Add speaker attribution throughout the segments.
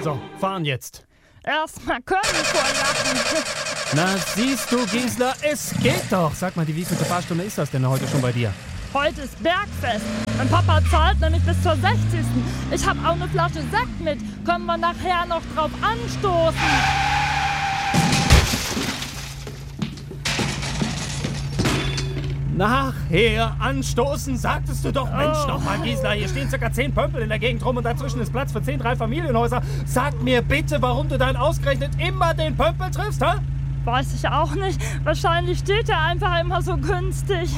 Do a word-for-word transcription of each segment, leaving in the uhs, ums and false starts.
Speaker 1: So, fahren jetzt.
Speaker 2: Erstmal können vor Lachen.
Speaker 1: Na, siehst du, Gisela, es geht doch. Sag mal, die wievielte Fahrstunde ist das denn heute schon bei dir?
Speaker 2: Heute ist Bergfest. Mein Papa zahlt nämlich bis zur sechzigsten Ich habe auch eine Flasche Sekt mit. Können wir nachher noch drauf anstoßen?
Speaker 1: Nachher anstoßen, sagtest du doch. Mensch,
Speaker 2: Oh.
Speaker 1: nochmal, Gisela, hier stehen circa zehn Pömpel in der Gegend rum und dazwischen ist Platz für zehn Dreifamilienhäuser. Sag mir bitte, warum du dann ausgerechnet immer den Pömpel triffst, ha?
Speaker 2: Weiß ich auch nicht. Wahrscheinlich steht er einfach immer so günstig.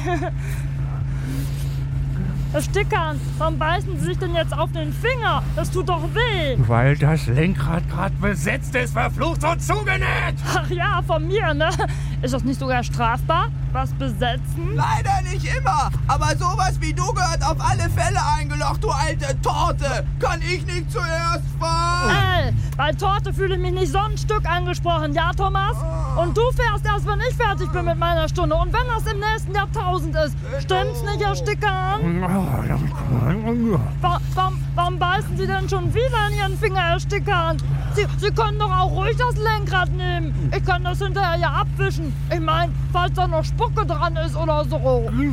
Speaker 2: Das Stickern, warum beißen Sie sich denn jetzt auf den Finger? Das tut doch weh.
Speaker 1: Weil das Lenkrad gerade besetzt ist, verflucht und zugenäht.
Speaker 2: Ach ja, von mir, ne? Ist das nicht sogar strafbar? Was besetzen?
Speaker 3: Leider nicht immer, aber sowas wie du gehört auf alle Fälle eingelocht, du alte Torte. Kann ich nicht zuerst fahren?
Speaker 2: Ey, bei Torte fühle ich mich nicht so ein Stück angesprochen, ja, Thomas? Und du fährst erst, wenn ich fertig bin mit meiner Stunde. Und wenn das im nächsten Jahrtausend ist. Stimmt's nicht, Herr Stickern? Wa warum, warum beißen Sie denn schon wieder in Ihren Finger, Herr Stickern? Sie, Sie können doch auch ruhig das Lenkrad nehmen. Ich kann das hinterher ja abwischen. Ich meine, falls da noch Spucke dran ist oder so.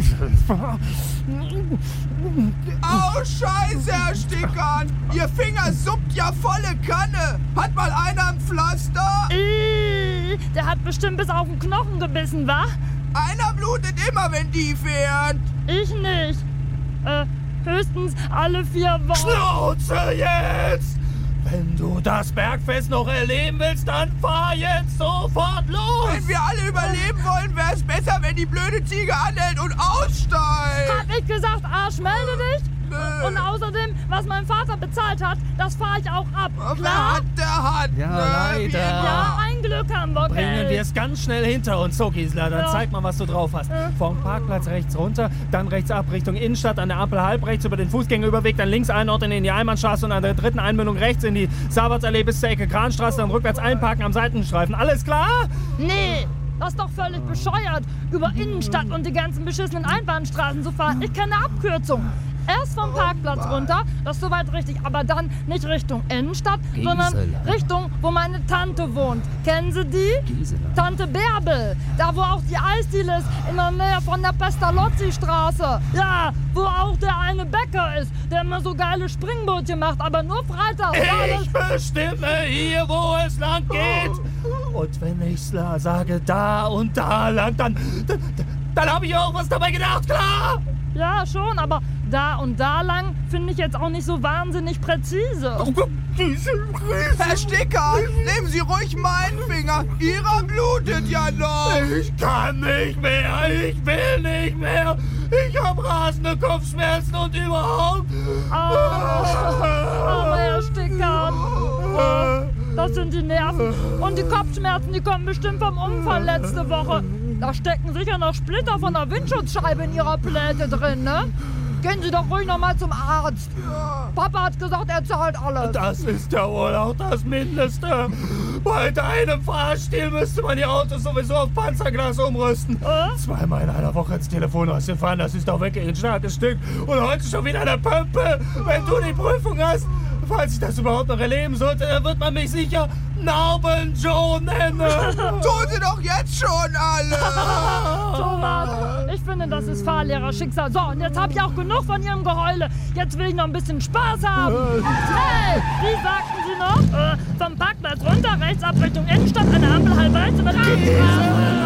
Speaker 3: Oh, Scheiße, Herr Stickern. Ihr Finger suppt ja volle Kanne. Hat mal einer ein Pflaster?
Speaker 2: Ih, der hat bestimmt bis auf den Knochen gebissen, wa?
Speaker 3: Einer blutet immer, wenn die fährt.
Speaker 2: Ich nicht. Äh, höchstens alle vier Wochen.
Speaker 1: Schnauze jetzt! Wenn du das Bergfest noch erleben willst, dann fahr jetzt sofort los!
Speaker 3: Wenn wir alle überleben wollen, wäre es besser, wenn die blöde Ziege anhält und aussteigt.
Speaker 2: Hab ich gesagt, Arsch, melde dich?
Speaker 3: Nö.
Speaker 2: Und außerdem, was mein Vater bezahlt hat, das fahre ich auch ab.
Speaker 3: Wer
Speaker 2: Klar?
Speaker 3: hat, der hat.
Speaker 1: Ja,
Speaker 3: ne?
Speaker 1: leider.
Speaker 3: Wie immer.
Speaker 2: Ja, ein Glück haben wir,
Speaker 1: Bringen wir
Speaker 2: gell?
Speaker 1: es ganz schnell hinter uns. So, Gisela, dann
Speaker 2: Ja.
Speaker 1: zeig mal, was du drauf hast.
Speaker 2: Ja.
Speaker 1: Vom Parkplatz rechts runter, dann rechts ab Richtung Innenstadt, an der Ampel halb rechts über den Fußgängerüberweg, dann links einordnen in die Einbahnstraße und an der dritten Einmündung rechts in die Sabertsallee bis zur Ecke Kranstraße, dann rückwärts einparken am Seitenstreifen. Alles klar?
Speaker 2: Nee, das ist doch völlig bescheuert, über Innenstadt und die ganzen beschissenen Einbahnstraßen zu fahren. Ich kenne eine Abkürzung. Erst vom Parkplatz runter, das ist soweit richtig, aber dann nicht Richtung Innenstadt, sondern
Speaker 1: Gisela.
Speaker 2: Richtung, wo meine Tante wohnt. Kennen Sie die?
Speaker 1: Gisela.
Speaker 2: Tante Bärbel, da wo auch die Eisdiele ist, in der Nähe von der Pestalozzi-Straße. Ja, wo auch der eine Bäcker ist, der immer so geile Springbrötchen macht, aber nur freitags. Ja,
Speaker 1: Ich
Speaker 2: das-
Speaker 1: bestimme hier, wo es lang geht. Und wenn ich sage, da und da lang, dann, dann, dann habe ich auch was dabei gedacht, klar?
Speaker 2: ja, schon, aber da und da lang finde ich jetzt auch nicht so wahnsinnig präzise.
Speaker 3: Herr Stickern, nehmen Sie ruhig meinen Finger. Ihrer blutet ja noch.
Speaker 1: Ich kann nicht mehr, ich will nicht mehr. Ich habe rasende Kopfschmerzen und überhaupt.
Speaker 2: Aber Herr Stickern, oh, das sind die Nerven. Und die Kopfschmerzen, die kommen bestimmt vom Unfall letzte Woche. Da stecken sicher noch Splitter von der Windschutzscheibe in Ihrer Pläte drin, ne? Gehen Sie doch ruhig noch mal zum Arzt. Papa hat gesagt, er zahlt alles.
Speaker 1: Das ist ja wohl auch das Mindeste. Bei deinem Fahrstil müsste man die Autos sowieso auf Panzerglas umrüsten.
Speaker 2: Äh?
Speaker 1: Zweimal in einer Woche ins Telefon ausgefahren, das ist doch wirklich ein starkes Stück. Und heute schon wieder eine Pömpe. Wenn du die Prüfung hast, falls ich das überhaupt noch erleben sollte, dann wird man mich sicher Narben Joe nennen.
Speaker 3: Tun Sie doch jetzt schon alle.
Speaker 2: Thomas, ich finde, das ist Fahrlehrer-Schicksal. So, und jetzt habe ich auch genug von Ihrem Geheule. Jetzt will ich noch ein bisschen Spaß haben. Hey, wie sagten Sie noch? Äh, vom Parkplatz runter, rechts ab Richtung Innenstadt, eine Ampel halb rechts über die Straße.